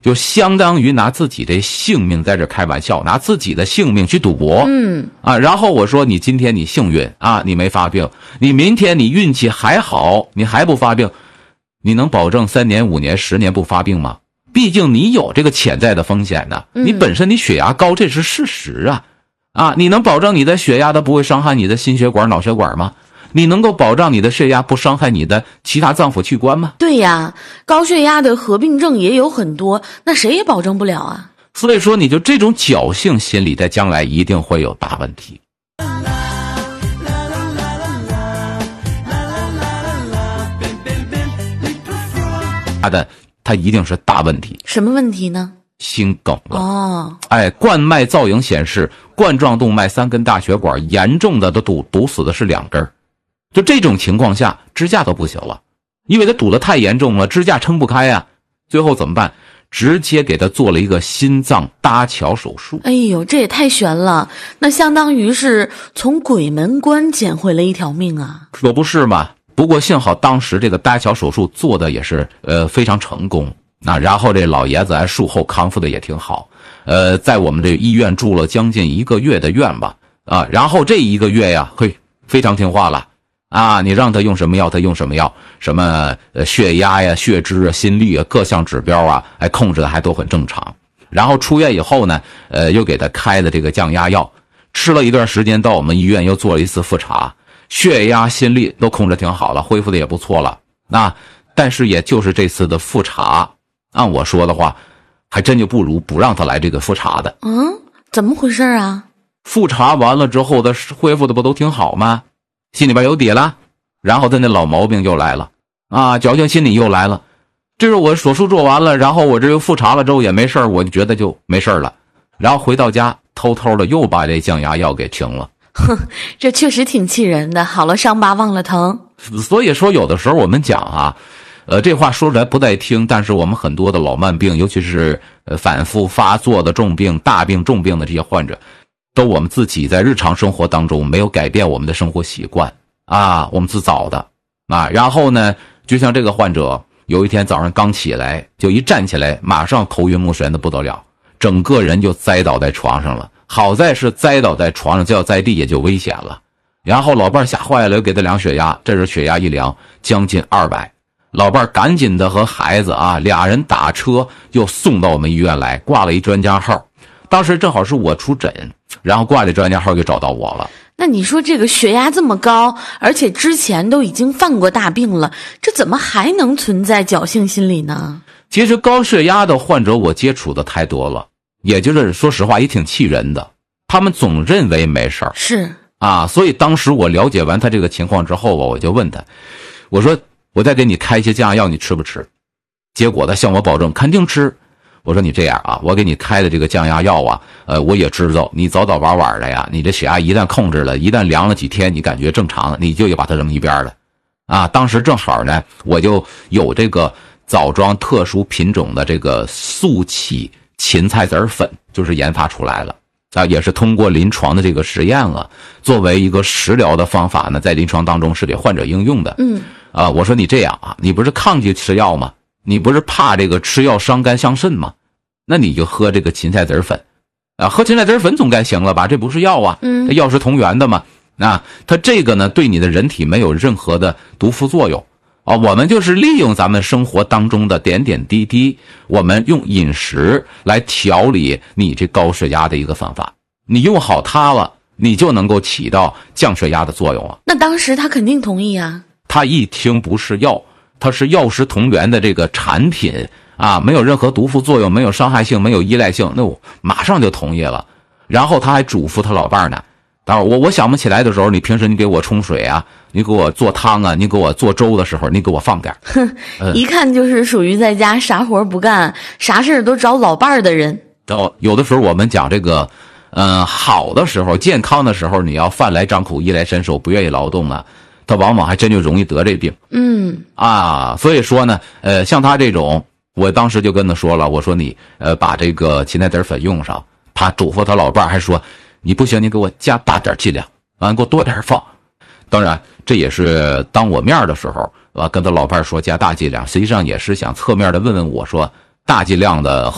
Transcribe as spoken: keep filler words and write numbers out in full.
就相当于拿自己的性命在这开玩笑，拿自己的性命去赌博。 嗯啊，然后我说你今天你幸运啊，你没发病，你明天你运气还好，你还不发病，你能保证三年五年十年不发病吗？毕竟你有这个潜在的风险呢，你本身你血压高，这是事实啊。啊，你能保证你的血压它不会伤害你的心血管脑血管吗？你能够保障你的血压不伤害你的其他脏腑器官吗？ 对呀，高血压的合并症也有很多，那谁也保证不了啊。 所以说你就这种侥幸心理在将来一定会有大问题。他的他一定是大问题。 什么问题呢？ 心梗了。 哦， 哎，冠脉造影显示冠状动脉三根大血管严重的都堵堵死的是两根，就这种情况下支架都不行了，因为他堵得太严重了，支架撑不开啊。最后怎么办？直接给他做了一个心脏搭桥手术。 哎呦，这也太悬了，那相当于是从鬼门关捡回了一条命啊。 可不是嘛。不过幸好当时这个搭桥手术做的也是呃非常成功啊，然后这老爷子还术后康复的也挺好，呃，在我们这医院住了将近一个月的院吧，啊，然后这一个月呀，嘿，非常听话了，啊，你让他用什么药，他用什么药，什么呃血压呀、血脂啊、心率啊，各项指标啊，哎，控制的还都很正常。然后出院以后呢，呃，又给他开的这个降压药，吃了一段时间，到我们医院又做了一次复查。血压、心率都控制挺好了，恢复的也不错了。那但是也就是这次的复查，按我说的话，还真就不如不让他来这个复查的。 嗯，怎么回事啊？ 复查完了之后，他恢复的不都挺好吗？心里边有底了，然后他那老毛病又来了啊，侥幸心理又来了。这是我手术做完了，然后我这又复查了之后也没事，我就觉得就没事了。然后回到家，偷偷的又把这降压药给停了。 哼，这确实挺气人的，好了伤疤忘了疼。 所以说有的时候我们讲啊，呃，这话说出来不带听，但是我们很多的老慢病，尤其是呃反复发作的重病、大病、重病的这些患者，都我们自己在日常生活当中没有改变我们的生活习惯啊，我们自找的啊。然后呢，就像这个患者，有一天早上刚起来，就一站起来，马上头晕目眩的不得了，整个人就栽倒在床上了。好在是栽倒在床上，就要在地也就危险了。然后老伴吓坏了，又给他量血压，这时血压一量将近二百，老伴赶紧的和孩子啊俩人打车又送到我们医院来，挂了一专家号。当时正好是我出诊，然后挂这专家号就找到我了。 那你说这个血压这么高，而且之前都已经犯过大病了，这怎么还能存在侥幸心理呢？ 其实高血压的患者我接触的太多了，也就是说实话也挺气人的，他们总认为没事儿。 是啊，所以当时我了解完他这个情况之后啊，我就问他，我说我再给你开一些降压药，你吃不吃？结果他向我保证肯定吃。我说你这样啊，我给你开的这个降压药啊，呃，我也知道你早早晚晚的呀，你这血压一旦控制了，一旦量了几天，你感觉正常了，你就要把它扔一边了。啊，当时正好呢，我就有这个枣庄特殊品种的这个速起芹菜籽粉，就是研发出来了。啊，也是通过临床的这个实验啊，作为一个食疗的方法呢，在临床当中是给患者应用的。 嗯， 啊，我说你这样啊，你不是抗拒吃药吗？你不是怕这个吃药伤肝伤肾吗？那你就喝这个芹菜籽粉，啊，喝芹菜籽粉总该行了吧？这不是药啊， 嗯， 这药是同源的嘛。啊，它这个呢，对你的人体没有任何的毒副作用。啊，我们就是利用咱们生活当中的点点滴滴，我们用饮食来调理你这高血压的一个方法。你用好它了，你就能够起到降血压的作用了。 那当时他肯定同意啊。 他一听不是药，它是药食同源的这个产品啊，没有任何毒副作用，没有伤害性，没有依赖性，那我马上就同意了。然后他还嘱咐他老伴儿呢，当然我我想不起来的时候，你平时你给我冲水啊，你给我做汤啊，你给我做粥的时候，你给我放点。 哼，一看就是属于在家啥活不干，啥事都找老伴儿的人。 哦，有的时候我们讲这个，嗯、呃，好的时候，健康的时候，你要饭来张口，衣来伸手，不愿意劳动啊，他往往还真就容易得这病。 嗯啊，所以说呢，呃，像他这种，我当时就跟他说了，我说你呃把这个芹菜籽粉用上，他嘱咐他老伴儿还说，你不行，你给我加大点剂量，完给我多点放。当然，这也是当我面的时候，啊，跟他老伴儿说加大剂量，实际上也是想侧面的问问我说，大剂量的